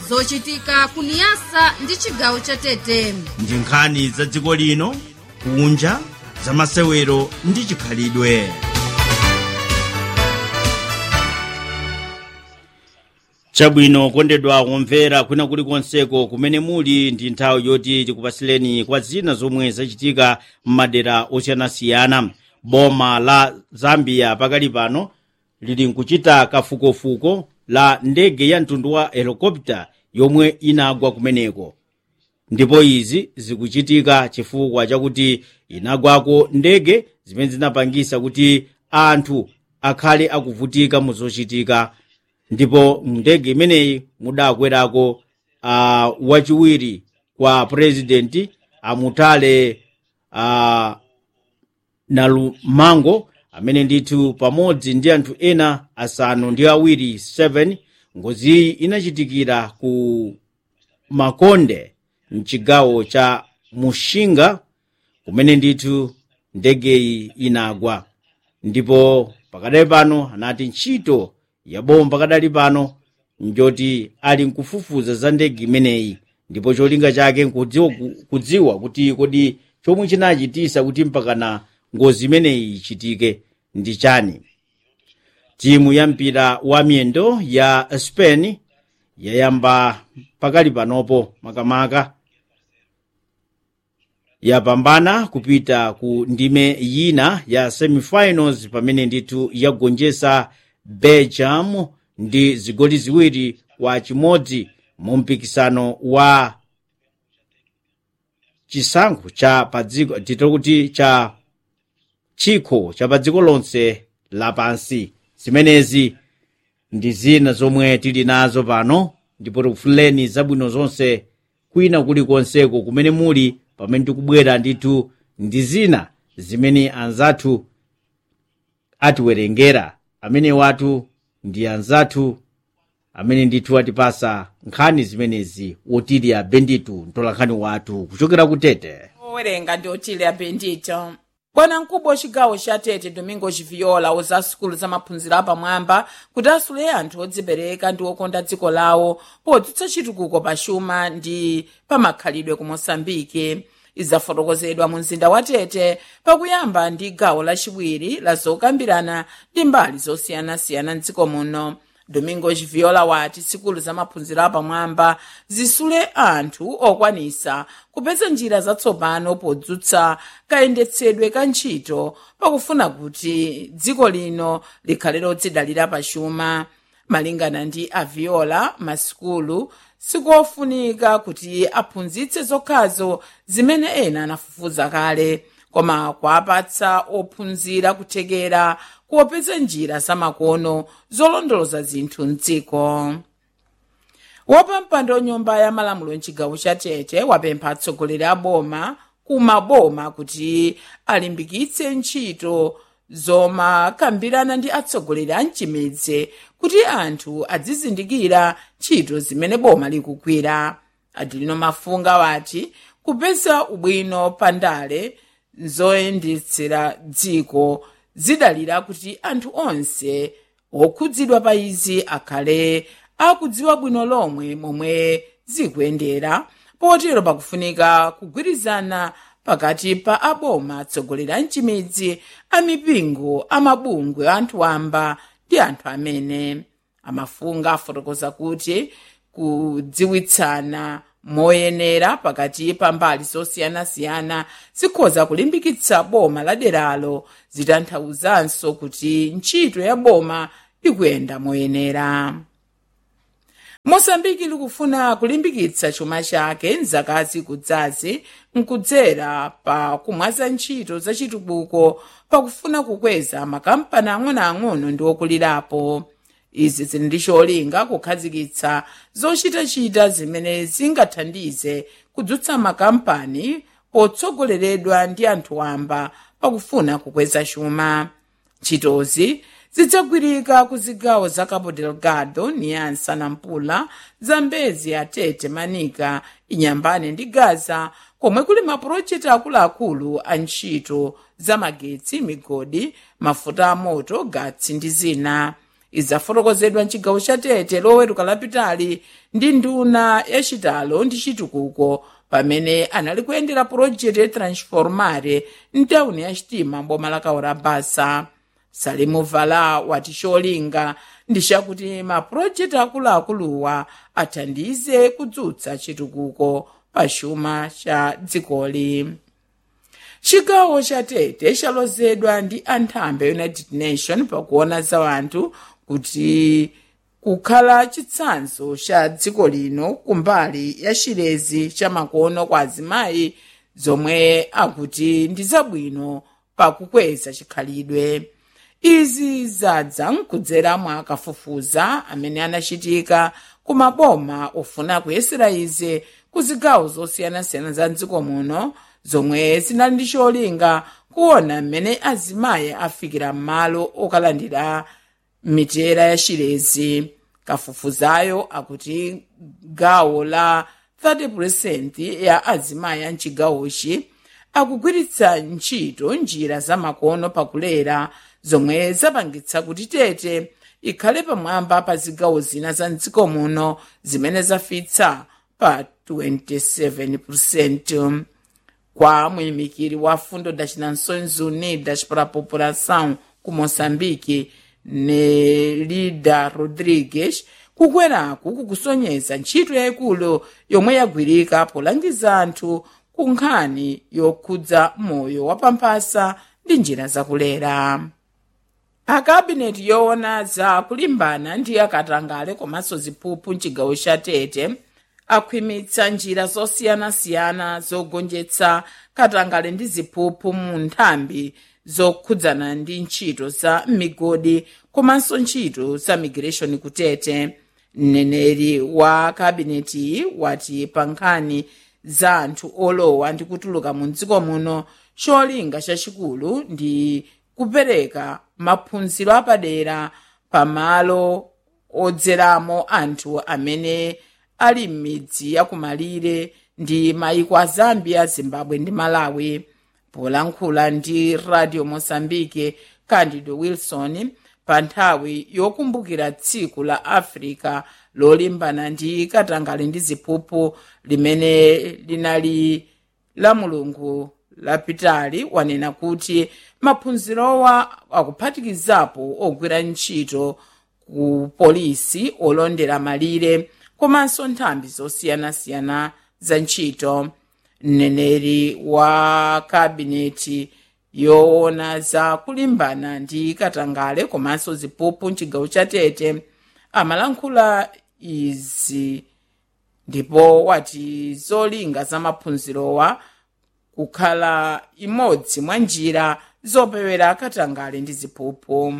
zochitika kuniyasa ndi chigawo cha Tete, ndi nkhani za dziko lino kunja za masewero ndi chikhalidwe. Chabwino kondedwa kumvera kwina kulikonseko kumene muli, ndi nthawi yoti tikupasileni kwa zina zomwe zachitika m'madera osiyanasiyana. Boma la Zambia pakali pano lili nkuchita kafukufuku la ndege ya mtundu wa helikopta yomwe inagwa kumeneko, ndipo izi zikuchitika chifukwa chakuti inagwako ndege zimene zinapangisa kuti anthu akhale akuvutika muzochitika. Ndipo ndege imeneyi mudakwerako wachiwiri kwa president Amutale Nalumango, amene ndithu pamodzi ndi anthu ena asanu ndi awiri 7. Ngozi iyi inachitikira ku Makonde mchigawo cha Mushinga kumene ndithu ndegeyi inagwa. Ndipo pakadali pano anati ntchito ya boma pakadali pano njoti ali nkufufuza za ndege imeneyi, ndipo cholinga chake kudziwa kuti kodi chomwe chinachitisa kuti mpakana ngozi imeneyi ichitike ndi chani. Timu ya mpira wa miyendo ya Spain yayamba pakali panopo makamaka yapambana kupita ku ndime yina ya semifinals pamene ndithu yagonjesa Belgium ndi zigoli ziwiri kwa chimodzi mu mpikisano wa chisankho cha padziko titokuti cha chikho cha padziko lonse lapansi. Zimenezi ndi zina zomwe tili nazo pano, ndipo tikufuleni zabwino zonse kwina kulikonseko kumene muli pamene tikubwera ndithu ndi zina zimene anzathu atiwerengera, amene watu ndi anzathu amene ndithu atipasa nkhani zimenezi. Otilia Bendito mtolankhani wathu kuchokera ku Tete. Owerenga ndi Otilia Bendito. Bwana mkubwa chigawo cha Tete Domingo Chiviola oza sukulu za maphunziro apamwamba kuti asule anthu odzipereka ndi okonda dziko lawo podzutsa chitukuko pa chuma ndi pamakhalidwe ku Mosambike. Izafotokozedwa mu mzinda wa Tete pakuyamba ndi gawo lachiwiri la zokambirana ndi mbali zosiyanasiyana mdziko muno. Domingo Chiviola wati sikulu za maphunziro apamwamba zisule anthu okwanisa kupeza njira zatsopano podzutsa kayendetsedwe ka ntchito pakufuna kuti dziko lino likhale lodzidalira pa chuma. Malingana ndi Aviola, masikulu sikofunika kuti aphunzitse zokhazo zimene ena anafufuza kale, koma kuwapatsa ophunzira kuthekera kuopeza njira zamakono zolondoloza zinthu mdziko. Wapampando wa nyumba ya malamulo mchigawo cha Tete wapempha atsogoleri a boma kumaboma kuti alimbikitse ntchito zomakambirana ndi atsogoleri a mchimidzi kuti anthu adzizindikira ntchito zimene boma likugwira. Adilino Mafunga wati kupeza ubwino pandale zoyendetsera dziko zidalira kuti anthu onse okhudzidwa pa izi akhale akudziwa bwino lomwe momwe zikuyendera, potero pakufunika kugwirizana pakati pa aboma, atsogoleri a mchimidzi, amipingo, amabungwe, anthu wamba ndi anthu amene. Amafunga afotokoza kuti kudziwitsana moyenera pakati pa mbali zosiyanasiyana zikhoza kulimbikitsa boma la deralo, zitanthauzanso kuti ntchito ya boma ikuyenda moyenera. Mosambiki likufuna kulimbikitsa chuma chake mzakazi kudzazi nkudzera pa kumwaza ntchito za chitukuko pakufuna kukweza makampani ang'onoang'ono ndi okulirapo. Izi zili ndi cholinga kukhazikitsa zochitachita zimene zingathandize kudzutsa makampani potsogoleredwa ndi anthu wamba pakufuna kukweza chuma. Ntchitozi zidzagwirika ku zigawo za Cabo Delgado, Niassa, Nampula, Zambezi, Tete, Manika, Inyambane ndi Gaza, komwe kuli mapulojekiti akuluakulu a ntchito za magetsi, migodi, mafuta amoto, gatsi ndi zina. idzafotokozedwa mchigawo cha Tete loweruka lapitali ndi nduna yachitalo ndi chitukuko pamene anali kuyendera pulojekiti yatransformare mtawuni ya Chitima mboma la Kaurabasa. Salimu Vala wati cholinga ndi chakuti mapulojekiti akuluakuluwa athandize kudzutsa chitukuko pa chuma cha dzikoli. Chigawo cha Tete chalozedwa ndi anthambi United Nations pakuona za anthu kuti kukhala chitsanzo cha dziko lino kumbali ya chilezi cha makono kwa azimayi zomwe akuti ndi zabwino pakukweza chikhalidwe. Izi zadza nkudzera mwa kafufuza amene anachitika ku maboma ofuna kuyesera ize ku zigawo zosiyanasiyana za dziko muno zomwe zinali ndi cholinga kuona mmene azimayi afikira m'malo okalandira mitera ya chilezi. Kafufuzayo akuti gawo la 30% ya azimayi a mchigawochi akugwiritsa ntchito njira za makono pakulera zomwe zapangitsa kuti Tete ikhale pamwamba pa zigawo zina za mdziko muno zimene zafitsa pa 27%. Kwa muyimikiri wa Fundo das Nações Unidas para a População ku Moçambique Nelida Rodrigues, kukweraku kukusonyeza ntchito yayikulu yomwe yagwirika polangiza anthu ku nkhani yokhudza moyo wapamphasa ndi njira zakulera. Akabineti yoona za kulimbana ndi akatangale komanso ziphuphu mchigawo cha Tete akhwimitsa njira zosiyanasiyana zogonjetsa katangale ndi ziphuphu mu nthambi zokhudzana ndi ntchito za migodi komanso ntchito za migration ku Tete. Mneneri wa kabineti wati pa nkhani za anthu olowa ndi kutuluka mu dziko muno cholinga chachikulu ndi kupereka maphunziro apadera pamalo odzeramo anthu amene ali m'midzi yakumalire ndi mayiko a Zambia, Zimbabwe ndi Malawi. Polankhula ndi Radio Mozambique, Candido Wilson pa nthawi yokumbukira tsiku la Africa lolimbana ndi katangale ndi ziphuphu limene linali la Mulungu lapitali, wanena kuti maphunzirowa akuphatikizapo ogwira ntchito ku polisi, olondera malire komanso nthambi zosiyanasiyana za ntchito. Mneneri wa kabineti yoona za kulimbana ndi katangale komanso ziphuphu mchigawo cha Tete amalankhula izi ndipo wati zolinga za maphunzirowa kukhala imodzi mwa njira zopewera katangale ndi ziphuphu.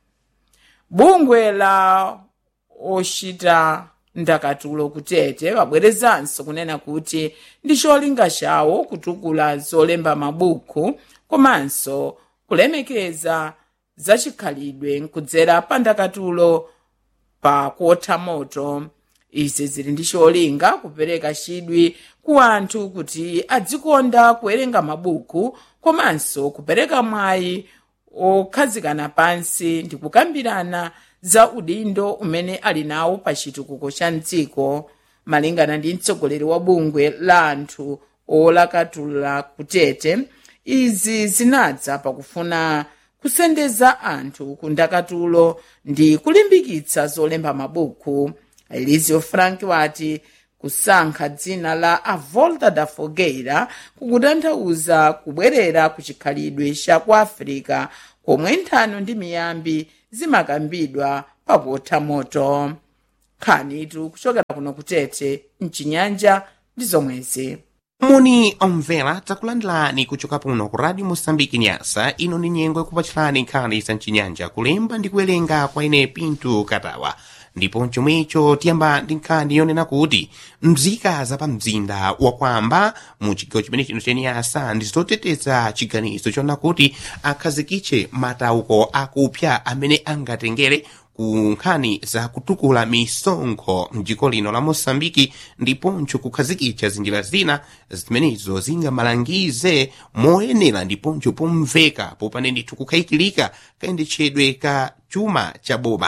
Bungwe la ochita ndakatulo ku Tete wabwerezanso kunena kuti ndi cholinga chawo kutukula zolemba mabuku komanso kulemekeza zachikhalidwe nkudzera pa ndakatulo pa kuotha moto. Izi zili ndi cholinga kupereka chidwi ku anthu kuti adzikonda kuwerenga mabuku komanso kupereka mwayi okhazikana pansi ndi kukambirana za udindo umene ali nawo pa chitukuko cha mdziko. Malingana ndi mtsogoleri wa bungwe la anthu olakatula ku Tete, izi zinadza pakufuna kusendeza anthu ku ndakatulo ndi kulimbikitsa zolemba mabuku. Elizio Frank wati kusankha dzina la A Volta da Fogueira kukutanthauza kubwerera ku chikhalidwe cha ku Africa komwe nthano ndi miyambi zimakambidwa pakuotha moto. Khanitu kuchokera kuno ku Tete mchinyanja ndi zomwezi. Muni omvera takulandilani kuchoka puno ku Radio Mozambique Nyasa. Ino ni nyengo yakupachilani nkhani za mchinyanja kulemba ndi kuwerenga kwa ine Pinto Katawa. Ndipo chomwecho tiyamba ndi nkhani yonena kuti mzika za pa mzinda wakwamba mu chigawo chimene chino cha Nyasa ndi zoteteza chiganizo chona kuti akhazikitse matauko akupya amene angatengere ku nkhani za kutukula misonkho mdziko lino la Mozambiki ndiponso kukhazikitsa zinjira zina zimenezo zingamalangize moyenera ndiponso pomveka popane ndithu kukhayikilika kayendetsedwe ka chuma cha boma.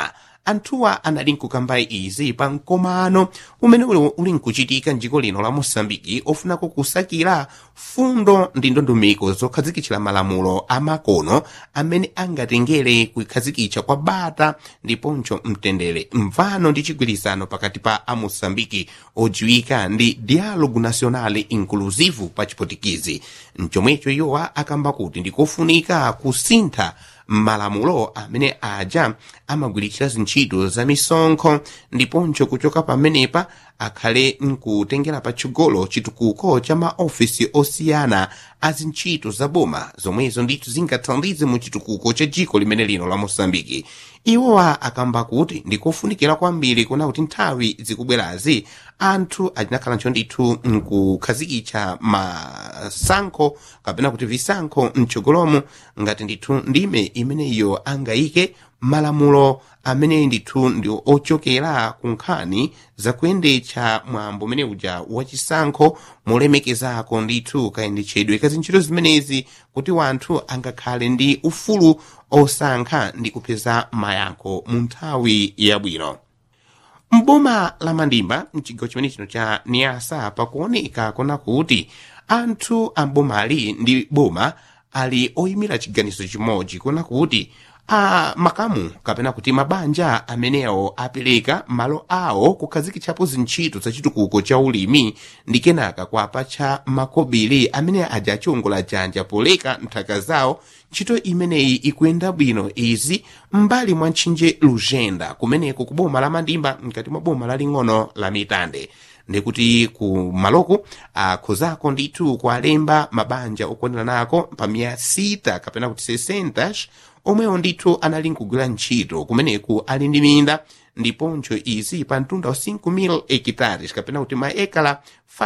anthuwa anali nkukamba izi pa mkomano umene uli nkuchitika mdziko lino la Mosambiki ofunako kusakira fundo ndi ndondomeko zokhazikitsira malamulo amakono amene angatengere kukhazikitsa kwa bata ndiponso mtendere mvano ndi chigwirizano pakati pa amosambiki odziwika ndi dialogue national inclusive pa chipotikizi. Mchomwecho iwowa akamba kuti ndikofunika kusintha malamulo amene aja amagwiritsira zintchito za misonkho ndiponso kuchoka pamenepa akhale nkutengera patsogolo chitukuko cha maofisi osiyana a zintchito za boma zomwezo ndithu zingathandize mu chitukuko cha dziko limene lino la Mosambiki. Iwowa akamba kuti ndikofunikira kwambiri kuna kuti nthawi zikubwerazi anthu atinakhalanso ndithu nkukhazikitsa masankho kapena kuti visankho mtsogolomo ngati ndithu ndime imeneyo angayike malamulo amene ndithu ndi ochokera ku nkhani zakuyendetsa mwambo umene uja wachisankho molemekezako ndithu kayendetsedwe ka zintchito zimenezi kuti wanthu angakhale ndi ufulu osankha ndi kupeza mayankho mu nthawi yabwino. Mboma la Mandimba mchigawo chimene chino cha Niasa pakuoneka kona kuti anthu ambomali ndi boma ali oyimira chiganizo chimodzi kona kuti makamu kapena kuti mabanja amenewo apereka malo awo kukhazikitsapo zintchito za chitukuko cha ulimi ndi kenaka kuapatsa makobiri amene aja achiongola dzanja poleka nthaka zawo. Ntchito imeneyi ikuyenda bwino izi mbali mwa ntchinje Lujenda kumeneko ku boma la Mandimba mkati mwa boma laling'ono la Mitande. Ndikuti ku maloku akhozako ndithu kualemba mabanja okwanira nako pa 600 kapena kuti 60 omwewo ndithu anali nkugwira ntchito kumeneku ali ndi minda ndiponso izi pa mtunda wa 5,000 hekitares kapena kuti maekala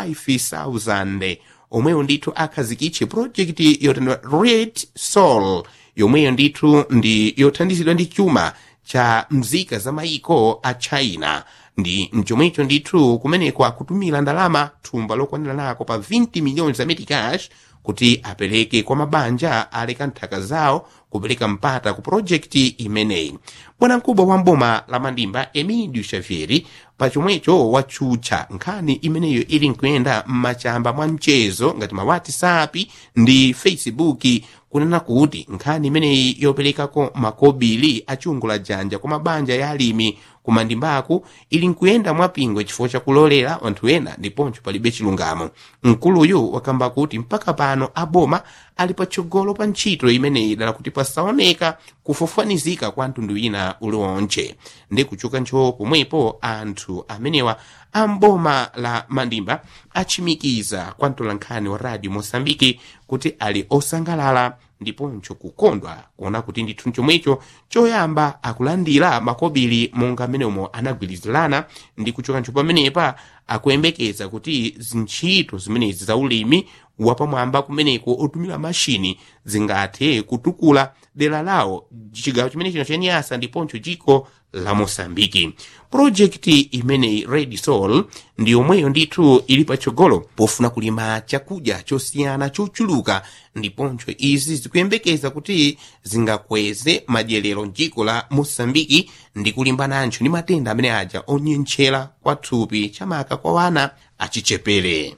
5,000 omweyo ndithu akhazikitse projekti yotendwa Red Soul yomweyo ndithu ndi yothandizidwa ndi chuma cha mzika za maiko a China. Ndi mchomwecho ndithu kumeneko akutumira ndalama thumba lokwanira nako pa 20 miliyoni za metikash kuti apereke kwa mabanja aleka nthaka zawo kupereka mpata ku projekti imeneyi. Bwanamkubwa wa mboma la Mandimba Emídio Xavier pachomwecho wachutcha nkhani imeneyo ili nkuyenda m'machamba mwa mchezo ngati ma WhatsApp ndi Facebook kunena kuti nkhani imeneyi yoperekako makobiri achungula dzanja kwa mabanja ya alimi kumandimbaku ili nkuyenda mwapingwe chifukwa chakulolera anthu ena ndiponso palibe chilungamo. Mkuluyu wakamba kuti mpaka pano aboma ali patsogolo pa ntchito imeneyi dala kuti pasaoneka kufofanizika kwa mtundu wina uliwonche. Ndi kuchoka ntcho pomwepo anthu amenewa amboma la Mandimba achimikiza kwa mtolankhani wa Radio Mosambiki kuti ali osangalala ndiponso kukondwa kuona kuti ndithu chomwecho choyamba akulandira makobiri monga amenemo anagwirizirana ndi kuchoka ntcho pamenepa akuyembekeza kuti zintchito zimenezi za ulimi wapamwamba kumeneko otumira mashini zingathe kutukula dera lawo chigawo chimene chino cha Niasa ndiponso dziko la Mosambiki. Projekti imeneyi Red Soul ndi yomweyo ndithu ili patsogolo pofuna kulima chakudya chosiyana chochuluka ndiponso izi zikuyembekeza kuti zingakweze madyerero mdziko la Mosambiki ndi kulimbananso ndi matenda amene aja onyenchera kwa thupi chamaka kwa wana achichepere.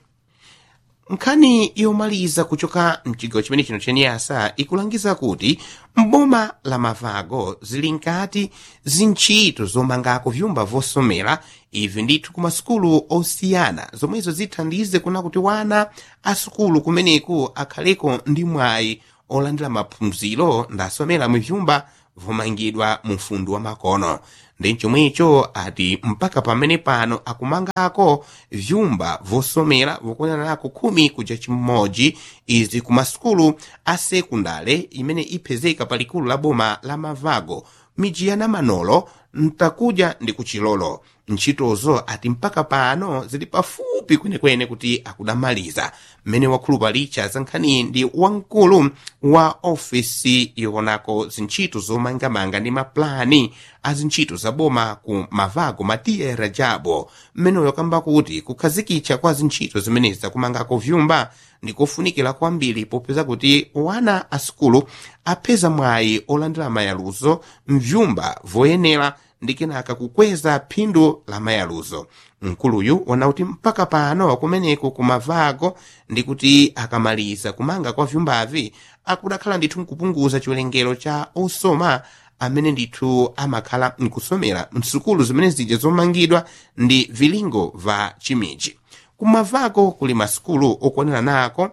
Nkhani yomaliza kuchoka mchigawo chimene chino cha Niasa ikulangiza kuti mboma la Mavago zili nkati zintchito zomangako vyumba vosomera ivi ndithu ku masukulu osiyana zomwezo zithandize kuna kuti wana asukulu kumeneku akhaleko ndi mwayi olandira maphunziro ndasomera mu vyumba vomangidwa mu mfundu wa makono. Ndi chomwecho ati mpaka pamene pano akumangako vyumba vosomera vokwanira nako 10 kuja chimodzi izi ku masukulu a sekundale imene ipezeka palikulu la boma la Mavago miji ya Namanolo Ntakuja ndi kuchilolo. Ntchitozo ati mpaka pano zili pafupi kwenekwene kuti akudamaliza. Mmene wakhulupalitsa za nkhani ndi wamkulu wa ofisi yonako zintchito zomangamanga ndi maplani a zintchito za boma ku Mavago Matiya Rajabo. Mmene wakamba kuti kukhazikitsa kwa zintchito zimenezi zakumangako vyumba ndikofunikira kwambiri popeza kuti wana asukulu apeza mwayi olandira mayaluzo mvyumba voyenera ndi kenaka kukweza phindu la mayaluzo. mkuluyu wanauti mpaka pano kumeneko kumavago ndi kuti akamaliza kumanga kwa vyumbavi akudakhala ndithu nkupunguza chiwerengero cha osoma amene ndithu amakhala nkusomera msukulu zimene zija zomangidwa ndi vilingo va chimiji. kumavako kuli masukulu okwanira nako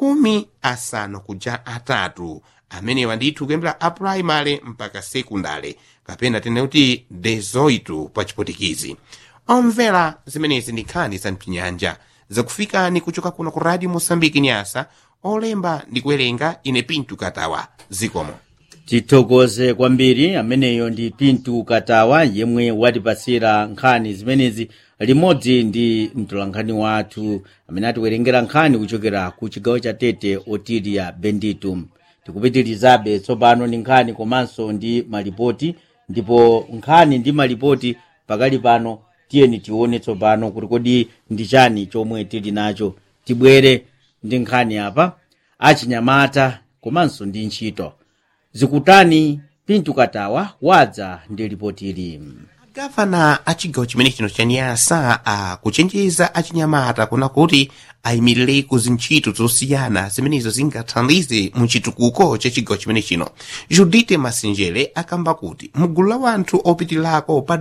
13 amenewa ndithu kuyambira a primary mpaka sekundale kapena tene kuti 18 pa chipotikizi. omvera zimenezi ndi nkhani za mpinyanja zakufikani kuchoka kuno ku Radio Mosambiki Nyasa. olemba ndi kuwerenga ine Pintu Katawa zikomo. tithokoze kwambiri. ameneyo ndi Pintu Katawa yemwe watipasira nkhani zimenezi limodzi ndi mtolankhani wathu amene atiwerengera nkhani kuchokera ku chigawo cha Tete Otilia Benditum. tikupitirizabe tsopano ndi nkhani komanso ndi malipoti, ndipo nkhani ndi malipoti pakali pano tiyeni tione tsopano kuti kodi ndi chani chomwe tili nacho. tibwere ndi nkhani apa achinyamata komanso ndi ntchito zikutani. Pintu Katawa wadza ndi ripoti ili. gavana a chigawo chimene chino cha Nyasa akuchenjeza achinyamata kuna kuti ayimirire ku zintchito zosiyana zimenezo zingathandize mu chitukuko cha chigawo chimene chino. Judite Masinjele akamba kuti mugulu la wanthu opitilako pa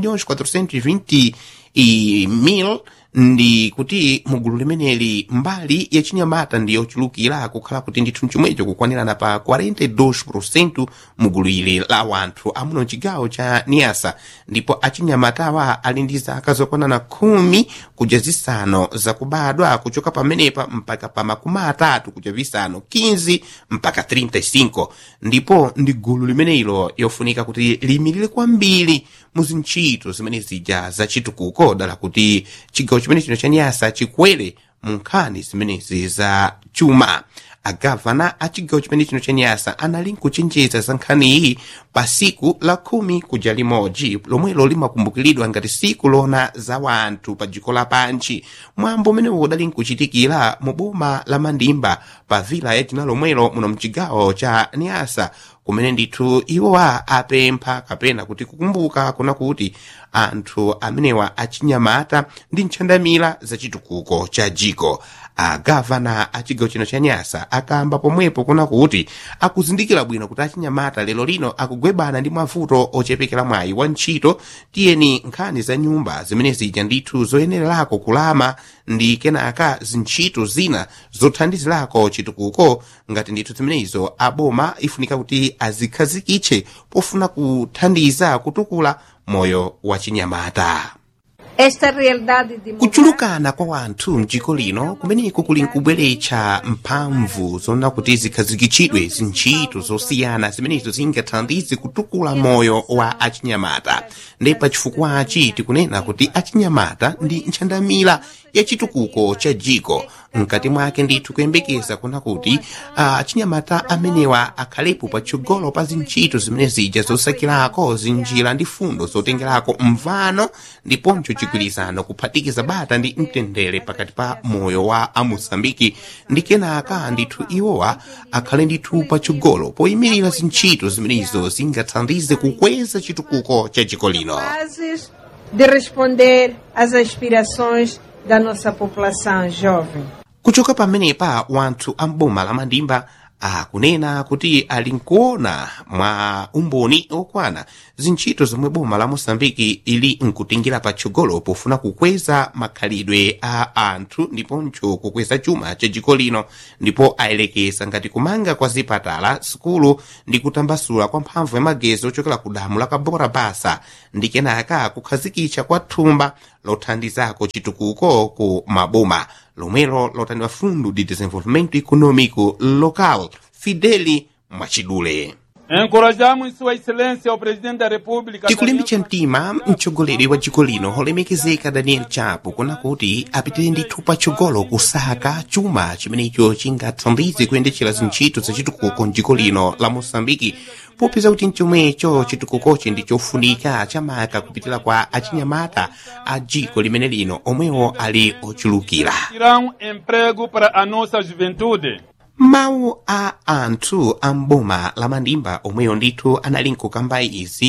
2.420.000 ndi kuti mugulu limeneli mbali ya chinyamata ndi yochulukira kukhala kuti ndithu chomwecho kukwanirana pa 42% mugulu ili la wanthu amuno chigawo cha Nyasa. ndipo achinyamatawa ali ndi zaka zokwanana 10 kuja zisanu zakubadwa kuchoka pamenepa mpaka pa 30 kuja visanu 15 mpaka 35. ndipo ndi gulu limenelo yofunika kuti liyimirire kwambiri muzintchito zimene zija za chitukuko dala kuti chigawo chimene chino cha Nyasa chikwere mu nkhani zimenezi za chuma. agavana a chigawo chimene chino cha Nyasa anali nkuchenjeza za nkhani iyi pa siku la 10 kuja limodzi lomwelo limakumbukiridwa ngati siku lona za wanthu pa dziko lapansi. mwambo umene udali nkuchitikira mu boma la Mandimba pa vila ya tina lomwelo muno mchigawo cha Nyasa kumene ndithu iwowa apempha kapena kuti kukumbuka kuna kuti anthu amenewa achinyamata ndi ntchandamira za chitukuko cha dziko. agavana a chigawo chino cha Nyasa akamba pomwepo kuna kuti akuzindikira bwino kuti achinyamata lero lino akugwebana ndi mavuto ochepekera mwayi wa ntchito. tiyeni nkhani za nyumba zimene zija ndithu zoyenererako kulama ndi kenaka zintchito zina zothandizirako chitukuko ngati ndithu zimenezo aboma ifunika kuti azikhazikitse pofuna kuthandiza kutukula moyo wa chinyamata. kuchulukana kwa wanthu mdziko lino kumeneko kuli nkubweretsa mphamvu zona kuti zikhazikitsidwe zintchito zosiyana zimenezo zingathandize kutukula moyo wa achinyamata. ndipo chifukwachi tikunena kuti achinyamata ndi ntchandamira ya chitukuko cha dziko. mkati mwake ndithu kuyembekeza kuna kuti achinyamata amenewa akhalepo patsogolo pa zintchito zimene zija zosakirako zinjira ndi fundo zotengerako mvano ndiponso chigwirizano kuphatikiza bata ndi mtendere pakati pa moyo wa Amosambiki. ndi kenaka ndithu iwowa akhale ndithu patsogolo poyimirira zintchito zimenezo zingathandize kukweza chitukuko cha dziko lino. De responder às aspirações da nossa população jovem. kuchoka pamenepa wanthu amboma la Mandimba akunena kuti ali nkuona mwa umboni okwana zintchito zomwe boma la Mosambiki ili nkutingira patsogolo pofuna kukweza makhalidwe a anthu ndiponso kukweza chuma cha dziko lino. ndipo ayelekeza ngati kumanga kwa zipatala, sukulu ndi kutambasula kwa mphamvu ya magezi ochokera ku damu la Kabora Basa ndi kenaka kukhazikitsa kwa thumba lothandizako chitukuko ku maboma lomwelo lotaniwa Fundo de Desenvolvimento Econômico Local Fideli Mwachidule. Encorajamos Sua Excelência ao Presidente da República. tikulimbitsa mtima mtsogoleri wa dziko lino olemekezeka Daniel Chapo kuna kuti apitire ndithu patsogolo kusaka chuma chimenecho chingathandize kuyendetsera zintchito za chitukuko mdziko lino la Mosambiki popeza kuti mchomwecho chitukukochi ndi chofunika chamaka kupitira kwa achinyamata a dziko limene lino omwewo ali ochulukira. Tirar emprego para a nossa juventude. mawu a anthu amboma la Mandimba omweyo ndithu anali nkukamba izi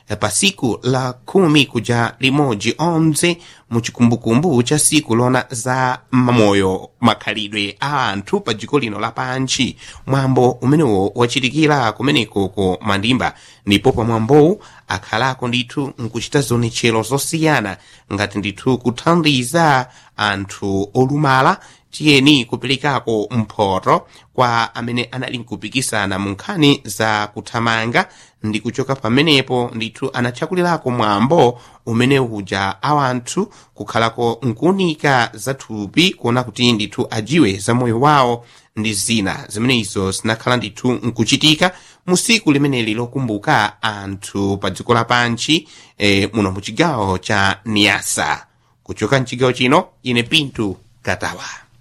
pa siku la 10 kuja limodzi 11 muchikumbukumbu cha siku lona za mamoyo makhalidwe a anthu pa dziko lino lapansi. Mwambo umenewo wachitikira kumeneko ku Mandimba, ndipo pa mwambowu akhalako ndithu nkuchita zonetchero zosiyana ngati ndithu kuthandiza anthu olumala, tiyeni kuperekako mphoto kwa amene anali nkupikisana mu nkhani za kuthamanga ndi kuchoka pamenepo ndithu anatchakulirako mwambo umene uja awanthu kukhalako nkuunika za thupi kuona kuti ndithu ajiwe za moyo wawo ndi zina zimenezo zinakhala ndithu nkuchitika mu siku limeneli lokumbuka anthu pa dziko lapansi muno mu chigawo cha Niassa. Kuchoka mchigawo chino, ine Pinto Katawa.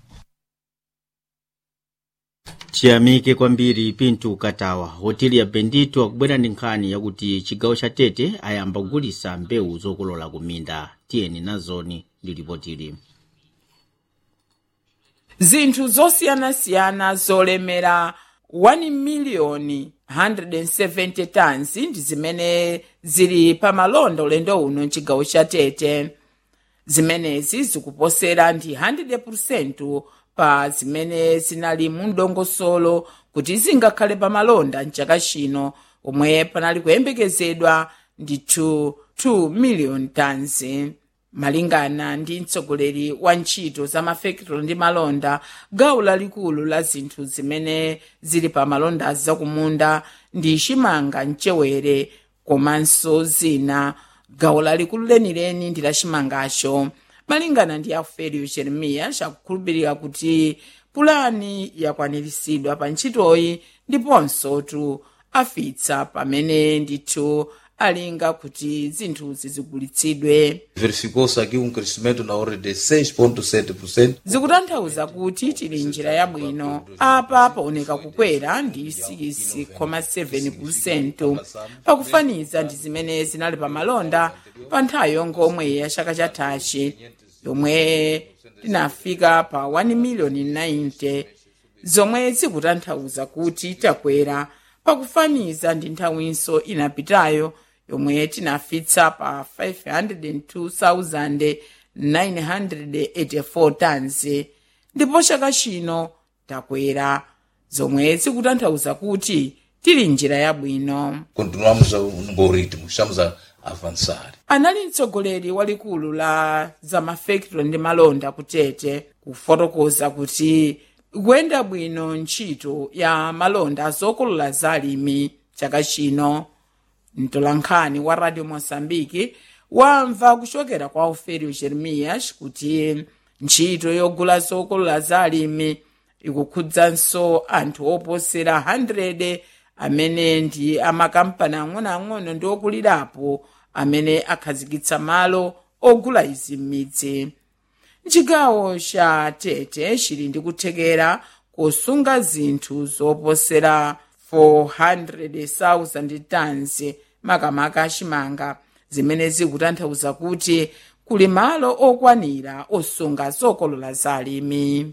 Chiyamike kwambiri Pinto Katawa. Hoteli ya Bendito akubwera ndi nkhani yakuti chigawo cha Tete ayamba kugulitsa mbewu zokolola kuminda. Tiyeni nazoni ndi ripotili. Zinthu zosiyanasiyana zolemera 1,170,000 tons ndi zimene zili pa malonda ulendo uno mchigawo cha Tete. Zimenezi zikuposera ndi 100% pa zimene zinali mu ndongosolo kuti zingakhale pa malonda mchaka chino, omwe panali kuyembekezedwa ndi 2 million tons. Malingana ndi mtsogoleri wa ntchito za mafekitolo ndi malonda, gawo lalikulu la zinthu zimene zili pa malonda zakumunda ndi chimanga, mchewere komanso zina. Gawo lalikulu lenileni ndi la chimangacho. Malingana ndi Afelio Jeremias, akukhulupirira kuti pulani yakwaniritsidwa pa ntchitoyi ndiponso afitsa pamene ndithu alinga kuti zinthu zizigulitsidwe. Verificou-se aqui crescimento na ordem de 6,7%. Zikutanthauza kuti tili njira yabwino. Apa paoneka kukwera ndi 6,7% pakufaniza ndi zimene zinali pa malonda pa nthawi yomwe ya chaka chathachi, yomwe tinafika pa 1,090,000, zomwe zikutanthauza kuti takwera pakufaniza ndi nthawinso inapitayo yomwe tinafitsa pa 502,984 tons, ndipo chaka chino takwera, zomwe zikutanthauza kuti tili njira yabwino. Continuamos num bom ritmo, estamos a avançar. Anali mtsogoleri walikulu la za mafekitolo ndi malonda kutete kufotokoza kuti kuyenda bwino ntchito ya malonda zokolola za alimi chaka chino. Mtolankhani wa Radio Mosambiki wamva kuchokera kwa Afelio Jeremias kuti ntchito yogula zokolola za alimi ikukhudzanso anthu oposera 100 amene ndi amakampani ang'onoang'ono ndi okulirapo amene akhazikitsa malo ogula izi m'midzi. Chigawo cha Tete chili ndi kuthekera kusunga zinthu zoposera 400,000 tons makamaka achimanga, zimene zikutanthauza kuti kuli malo okwanira osunga zokolola za alimi.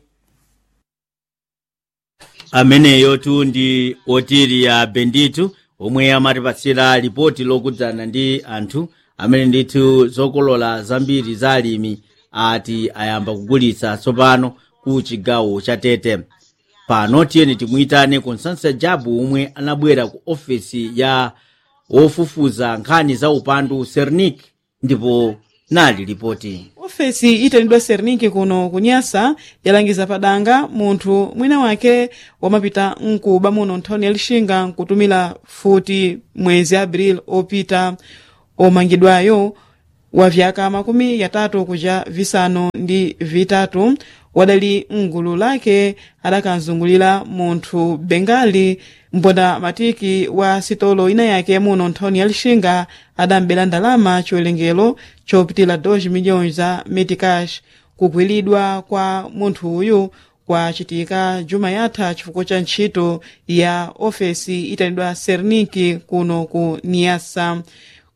Ameneyo tu ndi hoteli ya Bendito omwe amatipatsira ripoti lokudzana ndi anthu amene ndithu zokolola zambiri za alimi ati ayamba kugulitsa tsopano ku chigawo cha Tete. Pano tiyeni timuyitane Constância Jabu omwe anabwera ku ofesi ya wofufuza nkhani za upandu Sernik, ndipo nali ripoti. Ofesi itanidwa Sernik kuno kunyasa yalangiza padanga munthu mwina wake wamapita mkuba muno nthawini ya Lixinga nkutumira futi mwezi April opita, omangidwayo wa vyaka 30 kuja visanu ndi vitatu wadali mgulu lake adakanzungulira munthu Bengali mponda matiki wa sitolo ina yake muno nthawini ya Lixinga adambela ndalama chiwerengero chopitila 2 milhões za meticash. Kugwilidwa kwa munthu uyu kwachitika juma yatha chifukwa cha ntchito ya ofesi itanidwa Sernik kuno ku Niassa.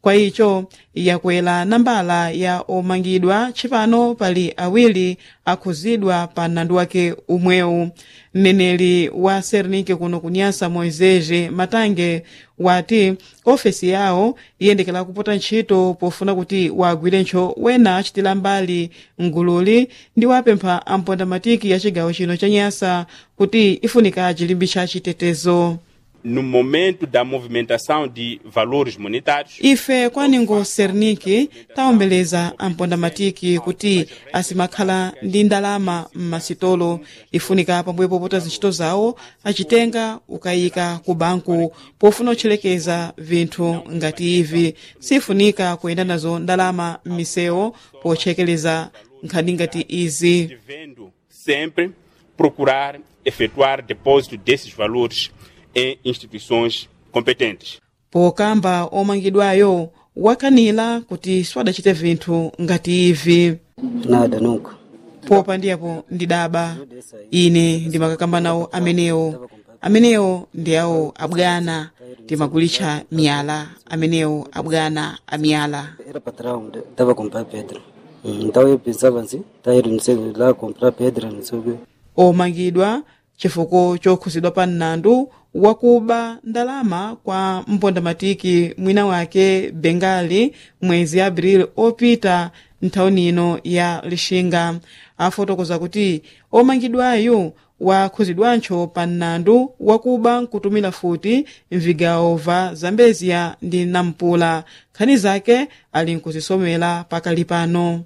kwa icho yakwera nambala ya omangidwa chipano pali awiri akhuzidwa pa mlandu wake umwewu. Mneneri wa Sernike kuno kunyasa Moiseje Matange wati ofesi yawo iyendekera kupota ntchito pofuna kuti wagwire ntcho wena achitira mbali mgululi ndi wapempha ampondamatiki ya chigawo chino cha Nyasa kuti ifunika chilimbi cha chitetezo. No momento da movimentação de valores monetários, ife kwaningo Sernike taombeleza ampondamatiki kuti asimakhala ndi ndalama m'masitolo, ifunika pambuyo pota zintchito zawo achitenga ukayika ku banku pofuna kutchelekeza vinthu ngati ivi. Sifunika kuyenda nazo ndalama m'misewu potchekeleza nkhani ngati izi. devendo sempre procurar efetuar depósito desses valores em instituições competentes. Pokamba omangidwayo wakanila kuti swadachite vinthu ngati ivi. Nada nunca. Popa ndiyapo ndidaba ine ndimakakamba nawo amenewo ndi awo abwana timagulitcha miyala, amenewo abwana amiyala. Era patrão, estava a comprar pedra. Então eu pensava assim, tá indo não sei lá comprar pedra, não sei o quê. Omangidwa chifukwa chokhuzidwa pa mlandu wakuba ndalama kwa mpondamatiki mwina wake Bengali mwezi April opita nthawini ino ya Lixinga. Afotokoza kuti omangidwayo wakhuzidwancho pa mlandu wakuba nkutumira futi mvigawo va Zambezia ndi Nampula. Nkhani zake ali nkuzisomera pakali pano.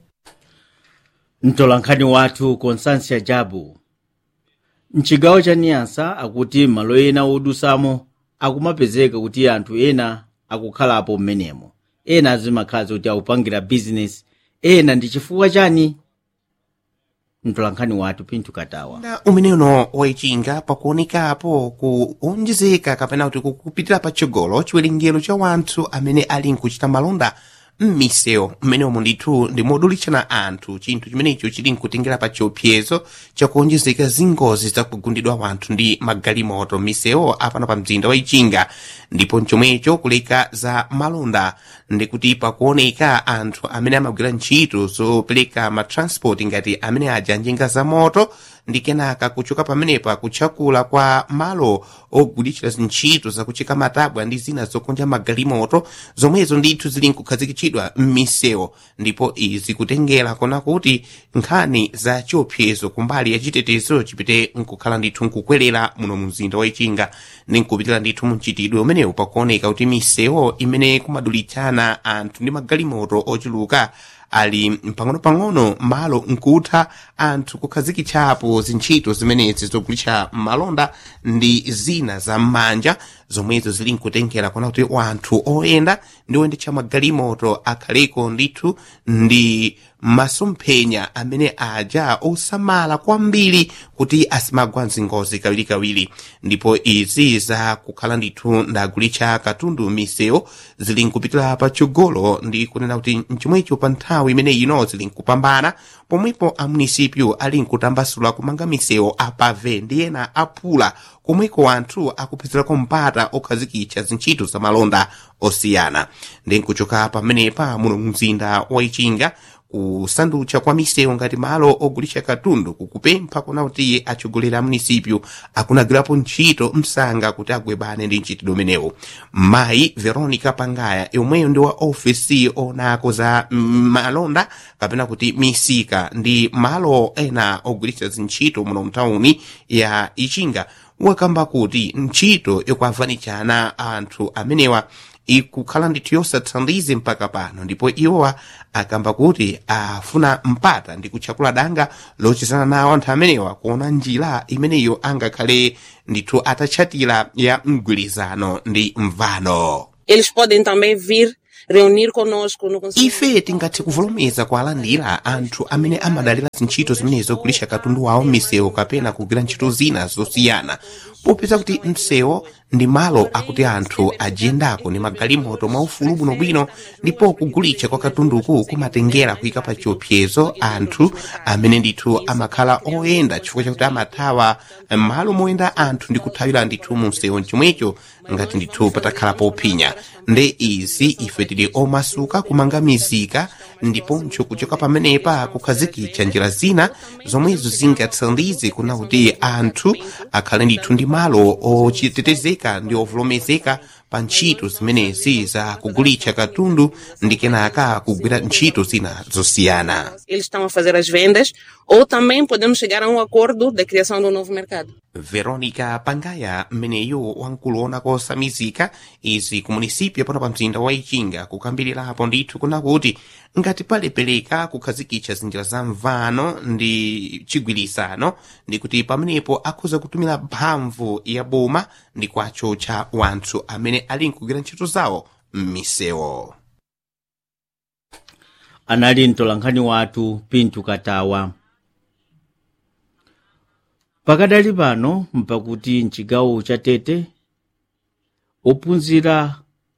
mtolankhani wathu Constância Jabu. Mchigawo cha Nyasa akuti malo ena odusamo akumapezeka kuti anthu ena akukhalapo mmenemo, ena azimakhala kuti akupangira business, ena ndi chifukwa chani? Mtolankhani wathu Pinto Katawa. Umeneyo waichinga pakuonekapo kuonjezeka kapena kuti kukupitira patsogolo chiwerengero cha wanthu amene ali nkuchita malonda m'misewu mmenemo ndithu ndi modulitshana anthu, chinthu chimenecho chili nkutengera pa chiopsezo chakuonjezeka zingozi zakugundidwa wanthu ndi magalimoto m'misewu apano pa mzinda wa Ichinga. Ndipo chomwecho kuleka za malonda ndikuti pakuoneka anthu amene amagwira ntchito zopereka matransport ngati amene aja njinga za moto ndi kenaka kuchoka pamenepa kutchakula kwa malo ogulitchira zintchito zakucheka matabwa ndi zina zokonja magalimoto, zomwezo ndithu zili nkukhazikitsidwa m'misewu. Ndipo izi kutengera kona kuti nkhani za chiopsezo kumbali ya chitetezo chipite nkukhala ndithu nkukwerera muno mzinda wa Ichinga ndi nkupitira ndithu mchitidwe umenewu pakuoneka kuti misewu imene kumadulitchana anthu ndi magalimoto ochuluka ali pang'ono-pang'ono malo nkutha anthu kukhazikitsapo zintchito zimenezi zogulitsa malonda ndi zina za m'manja, zomwezo zili nkutengera kona kuti wanthu oyenda ndi oyendetsa magalimoto akhaleko ndithu ndi masomphenya amene aja osamala kwambiri kuti asimagwa mzingozi kawirikawiri. Ndipo izi za kukhala ndithu ndagulitsa katundu m'misewu zili nkupitira patsogolo ndi kunena kuti mchomwecho pa nthawi imene ino zili nkupambana, pomwepo a munisipyu ali nkutambasula kumanga misewu apave ndi ena apula, komweko anthu akupezerako mpata okhazikitsa zintchito za malonda osiyana. Ndi nkuchoka pamenepa muno mzinda wa Ichinga kusandutcha kwa misewu ngati malo ogulitsa katundu kukupempha kuna kuti atsogoleri a munisipyu akunagwirapo ntchito msanga kuti agwebane ndi ntchitidwe umenewu. Mayi Veronica Pangaya yomweyo ndi wa ofesi onako za malonda kapena kuti misika ndi malo ena ogulitsa zintchito muno mtawuni ya Ichinga wakamba kuti ntchito yokuavanitshana anthu amenewa ikukhala ndithu yosathandize mpaka pano. Ndipo iwowa akamba kuti afuna mpata ndi kutchakula danga lochezana nawo anthu amenewa kuona njira imeneyo angakhale ndithu atatchatira ya mgwirizano ndi mvano. Eles podem também vir reunir conosco no Conselho. Ife tingathe kuvolomeza kualandira anthu amene amadalira zintchito zimenezo kulisha katundu wawo m'misewu kapena kugwira ntchito zina zosiyana, popeza kuti msewu ndi malo akuti anthu ajiyendako ndi magalimoto mwaufulu bwinobwino, ndipo kugulitsa kwa katunduku kumatengera kuyika pa chiopsezo anthu amene ndithu amakhala oyenda chifukwa chakuti amathawa malo moyenda anthu ndi kuthawira ndithu mu msewu chomwecho ngati ndithu patakhala pophinya. Nde izi ife tili machitidwe omasuka kumanga mizika ndiponso kuchoka pamenepa kukhazikitsa njira zina zomwezo zingathandize kuna kuti anthu akhale ndithu ndi malo ochitetezeka ndi ovolomezeka pa ntchito zimenezi za kugulitsa katundu ndi kenaka kugwira ntchito zina zosiyana. Eles estão a fazer as vendas ou também podemos chegar a um acordo da criação de um novo mercado. Veronica Pangaya mmeneyo wankuloona kosamizika izi ku munisipyo pano pa mzinda wa Ichinga kukambirirapo ndithu kuna kuti ngati palepeleka kukhazikitsa zinjira za mvano ndi chigwirizano ndi kuti pamenepo akhoza kutumira mphamvu ya boma ndi kwacho cha wanthu amene ali nkugwira ntchito zawo m'misewu. Anali mtolankhani wathu Pinto Katawa. Pakadali pano mpakuti mchigawo cha Tete ophunzira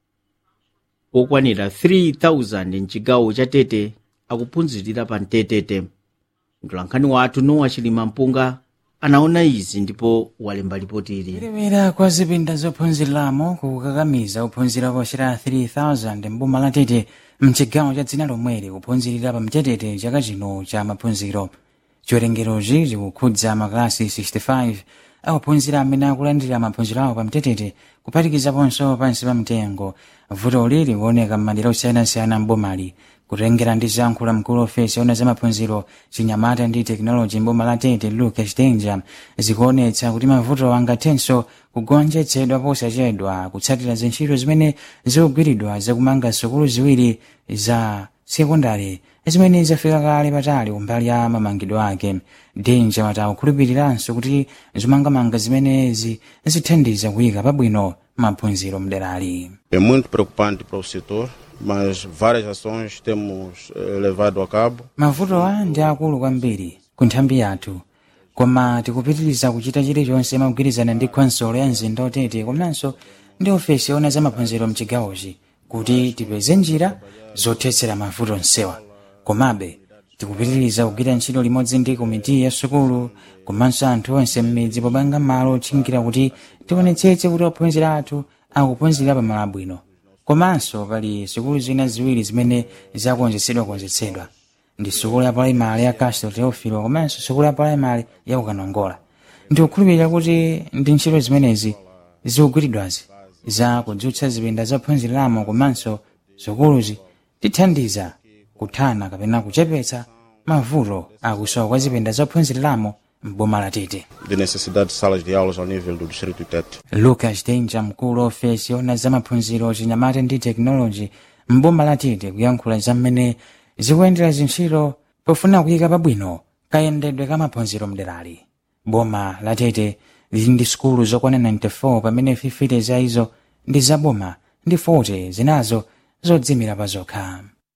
okwanira 3000 mchigawo cha Tete akuphunzirira pa Mtetete. Mtolankhani wathu Nowa Chilima Mpunga anaona izi ndipo walemba ripoti ili. Kulemera kwa zipinda zophunziramo kukakamiza ophunzira kochera 3000 mboma la Tete mchigawo cha dzina lomweli kuphunzirira pa Mtetete chaka chino cha maphunziro. Chiwerengerochi chikukhudza maklasi 65 akuphunzira amene akulandira maphunziro awo pa Mtetete kuphatikizaponso pansi pa mtengo. Vuto lili kuoneka m'madera osiyanasiyana mbomali kutengera ndi zankhula mkulu ofesi ona za maphunziro chinyamata ndi tekinoloji mboma la Tete Lucas Danger zikuonetsa kuti mavuto angathenso kugonjetsedwa posachedwa kutsatira zintchito zimene zikugwiridwa zakumanga sukulu ziwiri za sekondari zimene zafika kale patali kumbali ya mamangidwe ake. Danger watakukhulupiriranso kuti zimangamanga zimenezi zithandiza kuyika pabwino maphunziro mderali. É muito preocupante para o setor, mas várias ações temos levado a cabo. Mavuto ndi akulu kwambiri ku nthambi yathu, koma tikupitiriza kuchita chilichonse mogwirizana ndi khonsolo ya mzinda wa Tete komanso ndi ofesi ona za maphunziro mchigawochi kuti tipeze njira zothetsera mavuto onsewa. Komabe tikupitiriza kugwira ntchito limodzi ndi komiti ya sukulu komanso anthu onse m'midzi popanga malo otchingira kuti tionetsetse kuti ophunzira athu akuphunzira pa malo abwino. Komanso pali sukulu zina ziwiri zimene zakuonjetsedwa ndi sukulu ya puraimali ya Castro Teofilo komanso sukulu ya puraimali ya Ukanongola. Ndikukhulupirira kuti ndi ntchito zimenezi zikugwiridwazi za kudzutsa zipinda zophunziramo komanso sukuluzi tithandiza kuthana kapena kuchepetsa mavuto akusowa kwa zipinda zophunziramo mboma la Tete. De necessidade de salas de aulas ao nível do distrito Tete. Lucas Danger mkulu ofesi ona za maphunziro chinyamata ndi tekinoloji mboma la Tete kuyankhula za mmene zikuyendera zintchito pofuna kuyika pabwino kayendedwe ka maphunziro mderali. Boma la Tete lili ndi sukulu zokwana 94 pamene 50 za izo ndi za boma ndi 40 zinazo zodzimira pa zokha.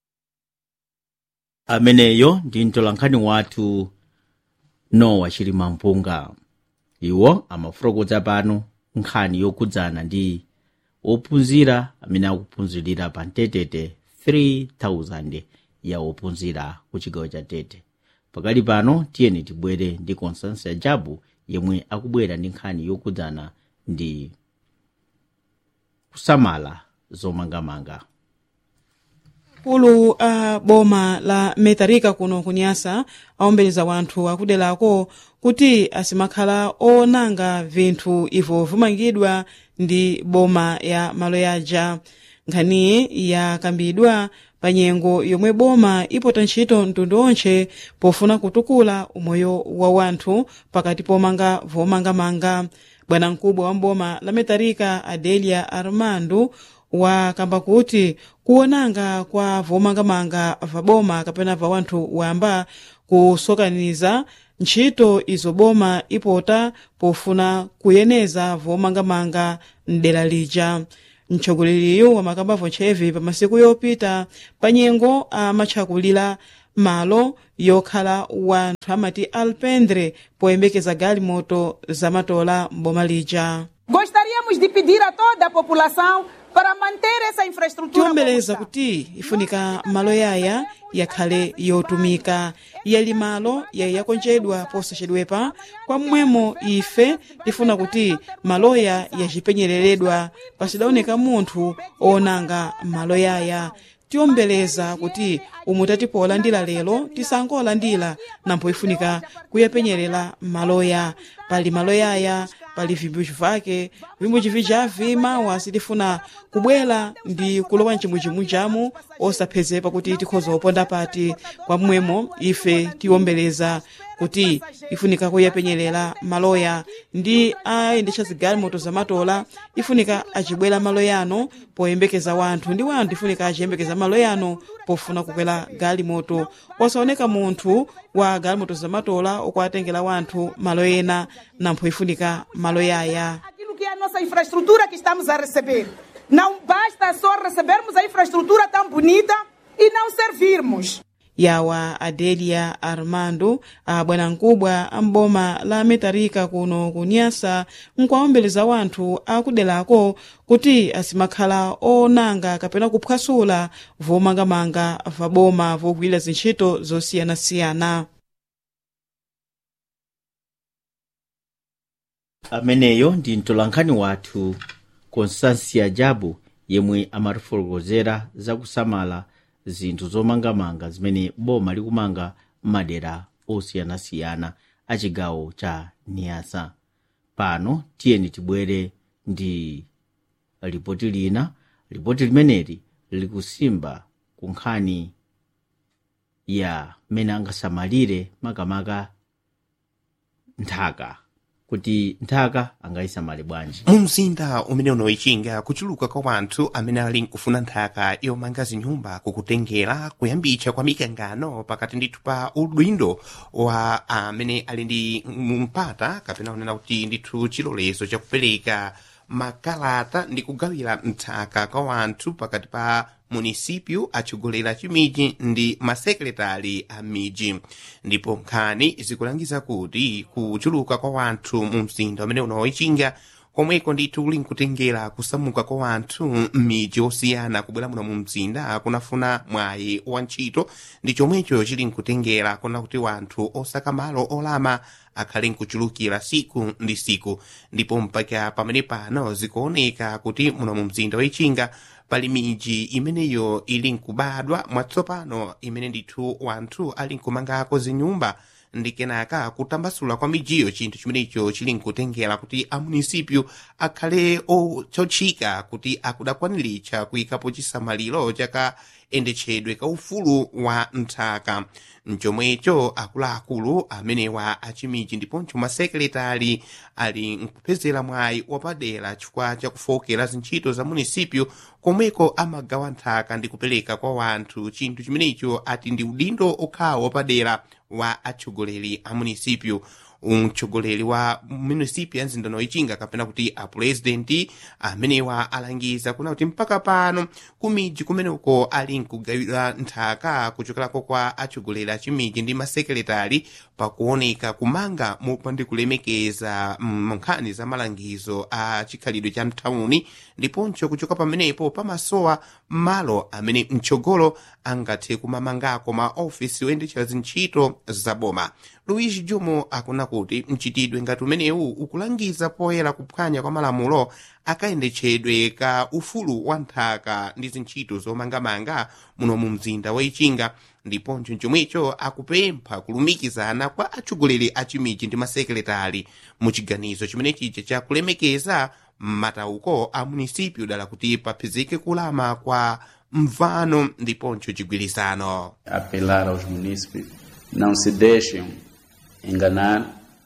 Ameneyo ndi mtolankhani wathu Nowa Chilima Mpunga. Iwo amafotokoza pano nkhani yokhudzana ndi ophunzira amene akuphunzirira pa Mtetete 3000 ya ophunzira ku chigawo cha Tete. Pakali pano tiyeni tibwere ndi Constance Jabu yemwe akubwera ndi nkhani yokhudzana ndi kusamala zomangamanga. Kulu boma la Metarika kuno kunyasa aombeleza wanthu akudelako kuti asimakhala onanga vinthu ivo vimangidwa ndi boma ya malo yaja. Nkhani yakambidwa pa nyengo yomwe boma ipota ntchito mtundu onse pofuna kutukula umoyo wa wanthu pakati pomanga vomangamanga. Bwana mkubwa wa boma la Metarika Adelia Armando wakamba kuti kuonanga kwa vomangamanga va boma kapena va wanthu wamba kusokaniza ntchito izo boma ipota pofuna kuyeneza vomangamanga mdera lija. Mtsogoleri wa makamba vonchevi pa masiku yopita pa nyengo amatchakulira malo yokhala wanthu amati alpendre poyembekeza galimoto zamatola mboma lija. Gostaríamos de pedir a toda a população para manter essa infraestrutura. tiombeleza kuti ifunika malo yaya yakhale yotumika yali malo yakonjedwa posachedwepa kwa mmwemo ife tifuna kuti maloya yacipenyereredwa pasidaoneka munthu onanga malo yaya tiombeleza kuti umutatipolandira lero tisangolandira nampo ifunika kuyapenyerera maloya pali maloyaya pali vimbuchi vake vimbuchi vijavi mawa sitifuna kubwera ndi kulowa mchimwichimwi jamu osaphezepa kuti tikhoza oponda pati kwa mmwemo ife tiombeleza kuti ifunika kuyapenyerera maloya ndi ayendetsa zigalimoto zamatola ifunika acibwera maloyano poyembekeza wanthu ndi wanthu ifunika aciyembekeza maloyano pofuna kukwera galimoto osaoneka munthu wa galimoto zamatola okuatengera wanthu malo ena nampho ifunika maloyaya. Aquilo que é a nossa infraestrutura que estamos a receber. Não basta só recebermos a infraestrutura tão bonita e não servirmos. Yawa Adelia Armando bwanamkubwa amboma la Metarika kuno kunyasa nkwaombeleza wanthu akudelako kuti asimakhala onanga kapena kuphwasula vomangamanga vaboma vogwira zintchito zosiyanasiyana. Ameneyo ndi mtolankhani wathu Constancia Jabu yemwe amatifotokozera zakusamala zinthu zomangamanga zimene boma likumanga madera osiyanasiyana a chigawo cha Niasa. Pano tiyeni tibwere ndi ripoti lina. Ripoti limeneli likusimba ku nkhani ya mene angasamalire makamaka nthaka kuti nthaka angayisamale bwanji. Mu mzinda umene unoichinga kuchuluka kwa wanthu amene ali nkufuna nthaka yomanga zinyumba kukutengera kuyambitsa kwa mikangano pakati ndithu pa udindo wa amene ali ndi mpata kapena unena kuti ndithu chilolezo chakupereka makalata ndi kugawira nthaka kwa wanthu pakati pa munisipyu achigolera chimiji ndi masekretari a miji. Ndipo nkhani zikulangiza kuti kuchuluka kwa wanthu mu mzinda umene unoichinga komweko ndithu kuli nkutengera kusamuka kwa wanthu m'miji osiyana kubwera muno mu mzinda kunafuna mwayi wa ntchito ndi chomwecho chili nkutengera kuna kuti wanthu osaka malo olama akhale nkuchulukira siku ndi siku. Ndipo mpaka pamene pano zikuoneka kuti muno mu mzinda woichinga pali miji imeneyo ili nkubadwa mwatsopano imene ndithu wanthu ali nkumangako zinyumba ndi kenaka kutambasula kwa mijiyo chinthu chimenecho chili nkutengera kuti amunisipyu akhale ochotchika kuti akudakwaniritsa kuyikapo chisamaliro chakayendetsedwe ka ufulu wa nthaka. Mchomwecho akuluakulu amenewa achimiji ndiponso masekretari ali nkupezera mwayi wapadera chifukwa chakufokera zintchito za munisipyu komweko amagawa nthaka ndi kupereka kwa wanthu chinthu chimenecho ati ndi udindo okhawo wapadera wa atsogoleri a munisipyu. Mtsogoleri wa munisipyu ya mzinda woichinga kapena kuti apuresidenti amenewa alangiza kuna kuti mpaka pano kumiji kumeneko ali nkugawira nthaka kuchokerako kwa atsogoleri a chimiji ndi masekretari pakuoneka kumanga mopanda kulemekeza nkhani za malangizo a chikhalidwe cha mthawuni ndiponso kuchoka pamenepo pamasowa malo amene mtsogolo angathe kumamangako maofisi oyendetsera zintchito zaboma. Luigi Jumo akuna kuti mchitidwe ngati umenewu ukulangiza poyera kuphwanya kwa malamulo akayendetsedwe ka ufulu wa nthaka ndi zintchito zomangamanga muno mu mzinda woichinga. Ndiponso chomwecho akupempha kulumikizana kwa atsogoleri a chimiji ndi masekretari mu chiganizo chimene chija chakulemekeza matauko a munisipyu dala kuti papezeke kulama kwa mvano ndiponso chigwirizano. Apelar aos munícipes não se deixem enganar.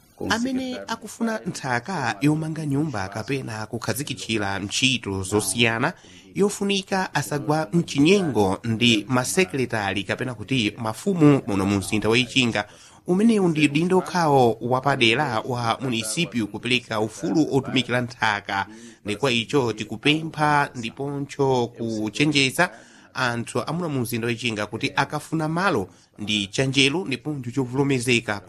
Amene akufuna nthaka yomanga nyumba kapena kukhazikitsira ntchito zosiyana yofunika asagwa mchinyengo ndi masekretari kapena kuti mafumu muno mu mzinda woichinga umenewu ndi udindo okhawo wapadera wa munisipyu kupereka ufulu otumikira nthaka. Ndi kwa icho tikupempha ndiponso kuchenjeza anthu amuno mu mzinda woichinga kuti akafuna malo ndi chanjelo ndiponso chovomerezeka